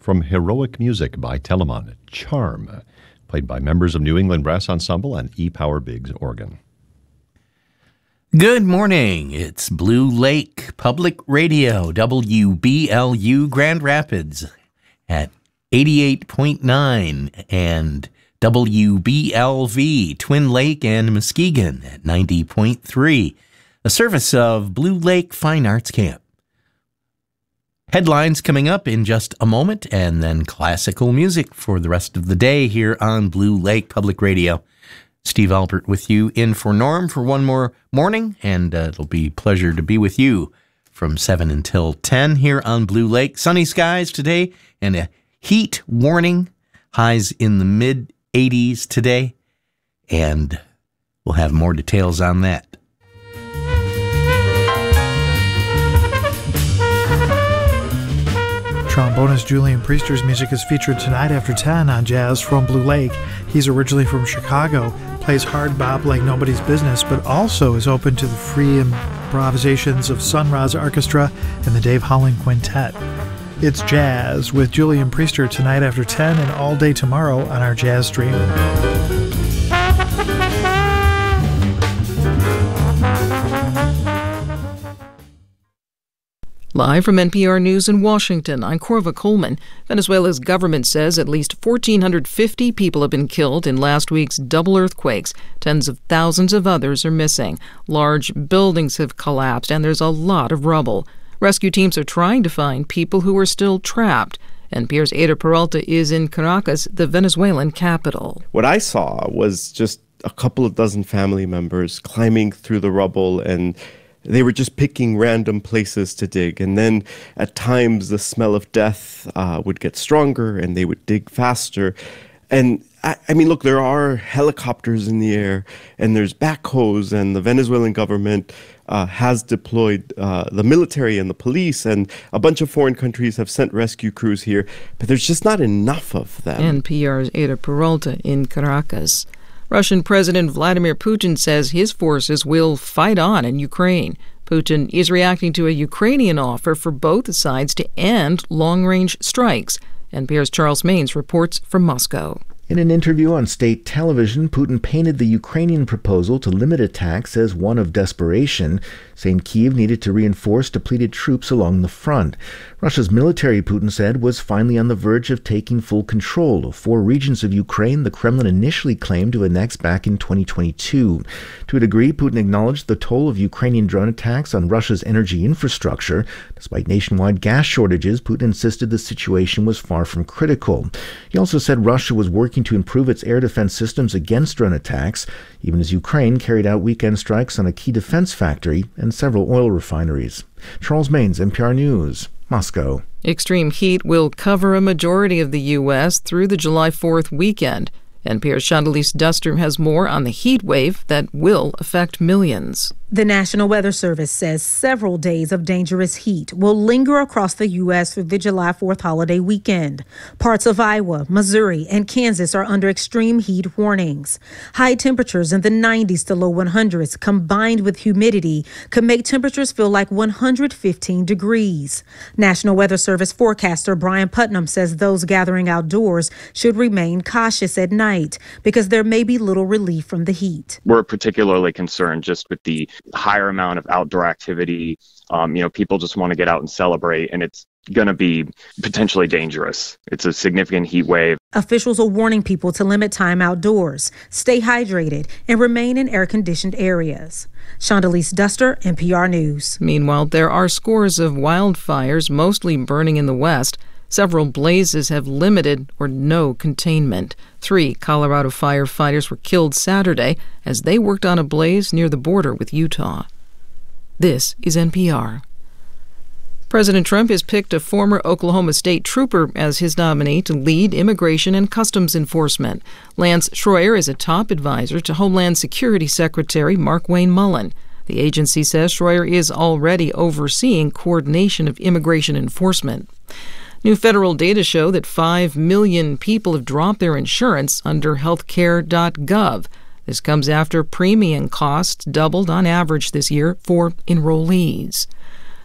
from Heroic Music by Telemann, Charm, played by members of New England Brass Ensemble and E-Power Biggs organ. Good morning. It's Blue Lake Public Radio, WBLU Grand Rapids at 88.9 and WBLV Twin Lake and Muskegon at 90.3, a service of Blue Lake Fine Arts Camp. Headlines coming up in just a moment, and then classical music for the rest of the day here on Blue Lake Public Radio. Steve Albert with you in for Norm for one more morning, and it'll be a pleasure to be with you from 7 until 10 here on Blue Lake. Sunny skies today and a heat warning, highs in the mid-80s today, and we'll have more details on that. Trombonist Julian Priester's music is featured tonight after 10 on Jazz from Blue Lake. He's originally from Chicago, plays hard bop like nobody's business, but also is open to the free improvisations of Sun Ra's Orchestra and the Dave Holland Quintet. It's Jazz with Julian Priester tonight after 10 and all day tomorrow on our Jazz Stream. Live from NPR News in Washington, I'm Corva Coleman. Venezuela's government says at least 1,450 people have been killed in last week's double earthquakes. Tens of thousands of others are missing. Large buildings have collapsed, and there's a lot of rubble. Rescue teams are trying to find people who are still trapped. NPR's Ada Peralta is in Caracas, the Venezuelan capital. What I saw was just a couple of dozen family members climbing through the rubble, and they were just picking random places to dig. And then at times the smell of death would get stronger and they would dig faster. And I mean, look, there are helicopters in the air and there's backhoes, and the Venezuelan government has deployed the military and the police, and a bunch of foreign countries have sent rescue crews here, but there's just not enough of them. NPR's Ada Peralta in Caracas. Russian President Vladimir Putin says his forces will fight on in Ukraine. Putin is reacting to a Ukrainian offer for both sides to end long-range strikes. NPR's Charles Maines reports from Moscow. In an interview on state television, Putin painted the Ukrainian proposal to limit attacks as one of desperation, saying Kyiv needed to reinforce depleted troops along the front. Russia's military, Putin said, was finally on the verge of taking full control of 4 regions of Ukraine the Kremlin initially claimed to annex back in 2022. To a degree, Putin acknowledged the toll of Ukrainian drone attacks on Russia's energy infrastructure. Despite nationwide gas shortages, Putin insisted the situation was far from critical. He also said Russia was working to improve its air defense systems against drone attacks, even as Ukraine carried out weekend strikes on a key defense factory and several oil refineries. Charles Maines, NPR News, Moscow. Extreme heat will cover a majority of the U.S. through the July 4th weekend. NPR's Chandalise Duster has more on the heat wave that will affect millions. The National Weather Service says several days of dangerous heat will linger across the U.S. through the July 4th holiday weekend. Parts of Iowa, Missouri, and Kansas are under extreme heat warnings. High temperatures in the 90s to low 100s combined with humidity could make temperatures feel like 115 degrees. National Weather Service forecaster Brian Putnam says those gathering outdoors should remain cautious at night because there may be little relief from the heat. We're particularly concerned just with the higher amount of outdoor activity. People just want to get out and celebrate, and it's going to be potentially dangerous. It's a significant heat wave. Officials are warning people to limit time outdoors, stay hydrated, and remain in air-conditioned areas. Chandalise Duster, NPR News. Meanwhile, there are scores of wildfires, mostly burning in the west. Several blazes have limited or no containment. 3 Colorado firefighters were killed Saturday as they worked on a blaze near the border with Utah. This is NPR. President Trump has picked a former Oklahoma State trooper as his nominee to lead immigration and customs enforcement. Lance Schroyer is a top advisor to Homeland Security Secretary Markwayne Mullin. The agency says Schroyer is already overseeing coordination of immigration enforcement. New federal data show that 5 million people have dropped their insurance under healthcare.gov. This comes after premium costs doubled on average this year for enrollees.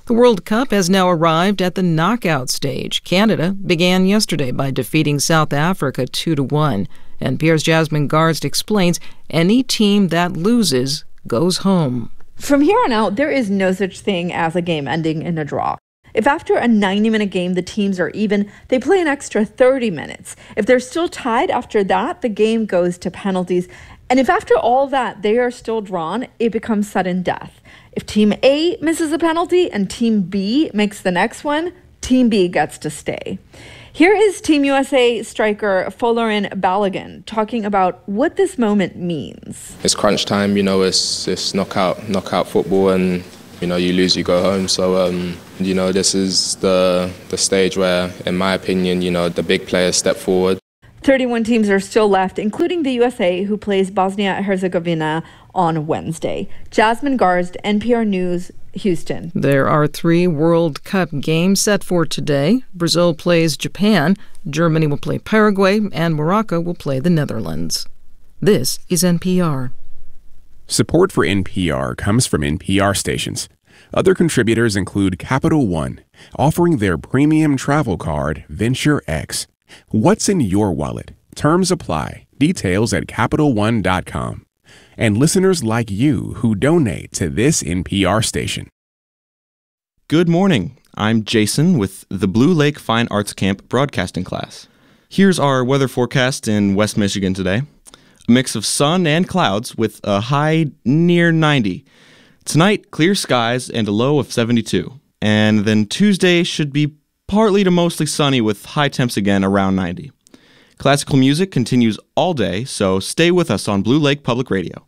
The World Cup has now arrived at the knockout stage. Canada began yesterday by defeating South Africa 2-1. NPR's Jasmine Garsd explains any team that loses goes home. From here on out, there is no such thing as a game ending in a draw. If after a 90-minute game the teams are even, they play an extra 30 minutes. If they're still tied after that, the game goes to penalties. And if after all that they are still drawn, it becomes sudden death. If Team A misses a penalty and Team B makes the next one, Team B gets to stay. Here is Team USA striker Folarin Balogun talking about what this moment means. It's crunch time, it's knockout football, and you lose, you go home. So this is the stage where, in my opinion, the big players step forward. 31 teams are still left, including the USA, who plays Bosnia-Herzegovina on Wednesday. Jasmine Garsd, NPR News, Houston. There are 3 World Cup games set for today. Brazil plays Japan, Germany will play Paraguay, and Morocco will play the Netherlands. This is NPR. Support for NPR comes from NPR stations. Other contributors include Capital One, offering their premium travel card, Venture X. What's in your wallet? Terms apply. Details at CapitalOne.com. And listeners like you who donate to this NPR station. Good morning. I'm Jason with the Blue Lake Fine Arts Camp broadcasting class. Here's our weather forecast in West Michigan today. A mix of sun and clouds with a high near 90. Tonight, clear skies and a low of 72. And then Tuesday should be partly to mostly sunny with high temps again around 90. Classical music continues all day, so stay with us on Blue Lake Public Radio.